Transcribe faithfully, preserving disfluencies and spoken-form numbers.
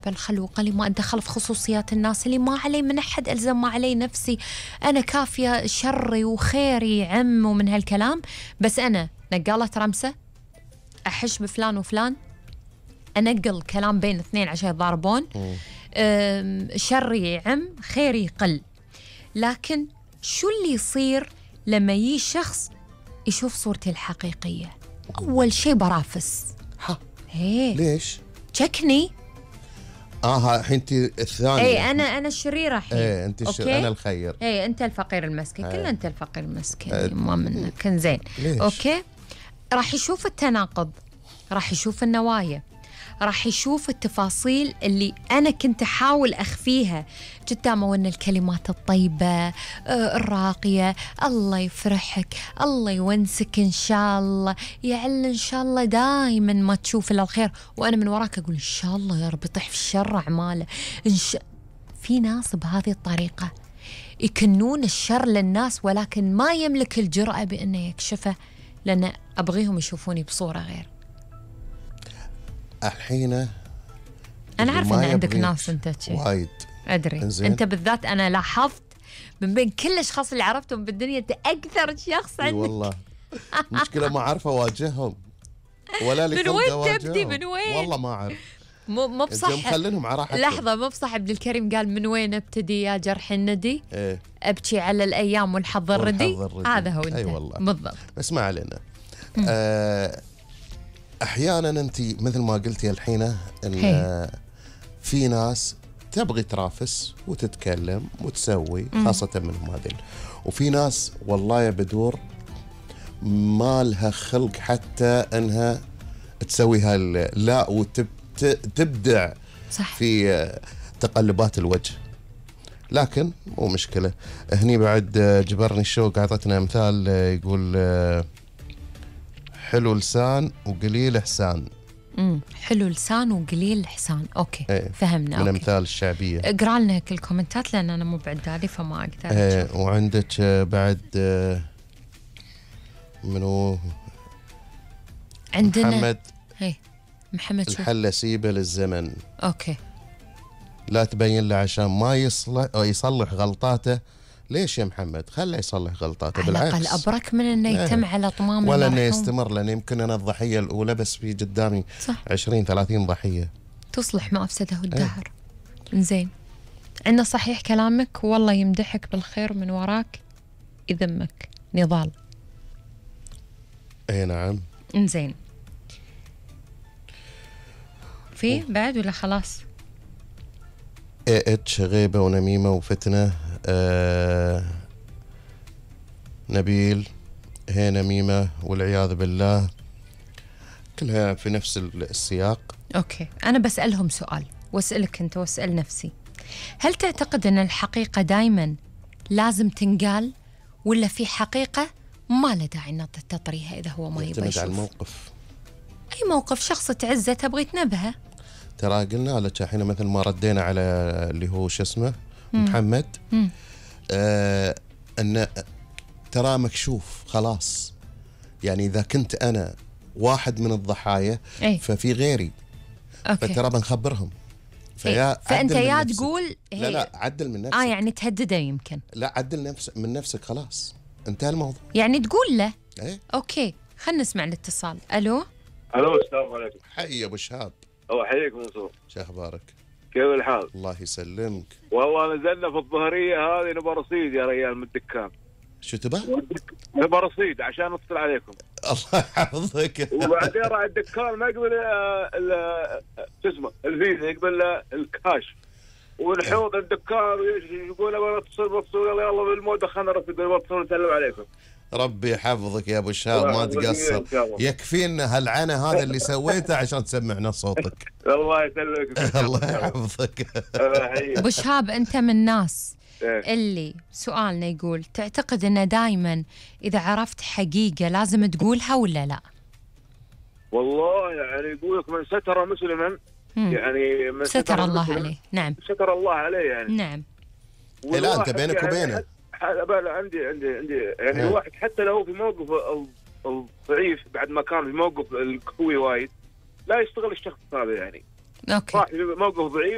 الخلوة، قال لي ما أتدخل في خصوصيات الناس، اللي ما علي من أحد ألزم، ما علي نفسي، أنا كافية شري وخيري عم ومن هالكلام. بس أنا نقالة رمسة أحش بفلان وفلان، أنقل كلام بين اثنين عشان يضاربون، شري عم خيري قل. لكن شو اللي يصير لما يجي شخص يشوف صورتي الحقيقية؟ أول شيء برافس. ها هي ليش؟ تشكني. اه الحين انت الثانية. اي انا انا الشريرة الحين. ايه انت الشر... انا الخير. اي انت الفقير المسكين، كلنا انت الفقير المسكين، ايه. ما منك. زين اوكي، راح يشوف التناقض، راح يشوف النوايا، راح يشوف التفاصيل اللي أنا كنت أحاول أخفيها قدامه، وأن الكلمات الطيبة الراقية، الله يفرحك، الله يونسك إن شاء الله، يعل إن شاء الله دائما ما تشوف إلا الخير، وأنا من وراك أقول إن شاء الله يا رب يطيح في الشر أعماله. إن شاء في ناس بهذه الطريقة يكنون الشر للناس، ولكن ما يملك الجرأة بأنه يكشفه، لأن أبغيهم يشوفوني بصورة غير. الحين أنا عارفة أن عندك ناس أنت وايد أدري انزين. أنت بالذات أنا لاحظت من بين كل الأشخاص اللي عرفتهم بالدنيا أنت أكثر شخص عندك. والله مشكلة ما أعرف أواجههم ولا لي. من وين تبدي؟ من وين؟ والله ما أعرف. مو مو بصح. مخلينهم على راحتهم. لحظة، مو بصح عبد الكريم قال من وين ابتدي يا جرح الندي؟ إيه؟ أبكي على الأيام والحظ الردي. هذا هو أنت. أي والله. بالضبط. بس ما علينا. آه أحيانا أنت مثل ما قلتي الحين إن في ناس تبغي ترافس وتتكلم وتسوي، خاصة منهم هذين، وفي ناس والله يا بدور ما لها خلق حتى انها تسوي هال لا، وتبدع صح في تقلبات الوجه. لكن مو مشكلة. هني بعد جبرني الشوق اعطتنا مثال، يقول حلو لسان وقليل احسان. امم حلو لسان وقليل حسان. اوكي ايه فهمنا. من امثال الشعبيه. اقرا لنا كل الكومنتات لان انا مو بعدالي فما اقدر. ايه وعندك بعد منو؟ عندنا محمد. ايه محمد شو؟ الحله سيبه للزمن. اوكي. لا تبين له عشان ما يصلح او يصلح غلطاته. ليش يا محمد؟ خله يصلح غلطاته، بالعكس. على الأقل أبرك من إنه يتم ايه. على طمام ولا إنه يستمر، لأن يمكن أنا الضحية الأولى بس في قدامي عشرين ثلاثين ضحية. تصلح ما أفسده الدهر. ايه. زين، عندنا صحيح كلامك، والله يمدحك بالخير من وراك يذمك. نضال. اي نعم. انزين، في بعد ولا خلاص؟ اي اتش غيبة ونميمة وفتنة. آه نبيل، هي نميمة والعياذ بالله، كلها في نفس السياق. اوكي، انا بسألهم سؤال واسألك انت واسأل نفسي، هل تعتقد ان الحقيقة دائما لازم تنقال، ولا في حقيقة ما له داعي ان تطريها اذا هو ما يبغى يشوف؟ على الموقف. اي موقف شخص تعزه تبغي تنبهه. ترى قلنا لك الحين مثل ما ردينا على اللي هو شو اسمه محمد، آه ان ترى مكشوف خلاص. يعني اذا كنت انا واحد من الضحايا أي. ففي غيري. أوكي. فترى بنخبرهم. فيا فانت يا تقول لا لا عدل من نفسك. اه يعني تهدده يمكن. لا عدل نفس من نفسك، خلاص انتهى الموضوع. يعني تقول له. ايه. اوكي، خلينا نسمع الاتصال. الو. الو السلام عليكم. حي ابو شهاب. الله يحييك منصور. شو اخبارك؟ كيف الحال؟ الله يسلمك. والله نزلنا في الظهريه هذه نبى رصيد يا ريال من الدكان. شو تبى؟ نبى رصيد عشان نتصل عليكم. الله يحفظك. وبعدين راح الدكان ما يقبل شو اسمه الفيزا، يقبل الكاش. ونحوط الدكان يقول ابغى اتصل بتصل يلا يلا بالمود دخلنا رصيد نتصل نسلم عليكم. ربي يحفظك يا ابو شهاب، ما تقصر. يكفينا هالعنى هذا اللي سويته عشان تسمعنا صوتك. الله يسلمك. الله يحفظك. ابو شهاب، انت من الناس اللي سؤالنا يقول تعتقد انه دائما اذا عرفت حقيقه لازم تقولها ولا لا؟ والله يعني يقول لك من ستر مسلما يعني من ستر, ستر الله عليه. نعم، ستر الله عليه يعني. نعم. لا انت بينك يعني وبينه. عندي عندي عندي يعني الواحد حتى لو في موقف الضعيف بعد ما كان في موقف القوي وايد لا يشتغل الشخص هذا يعني. اوكي. راح في موقف ضعيف